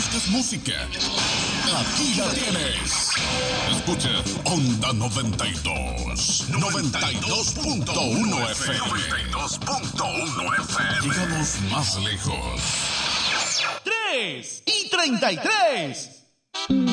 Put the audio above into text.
buscas música, aquí la tienes. Escucha Onda 92, 92.1 FM. 92.1 FM. Llegamos más lejos. 3:33.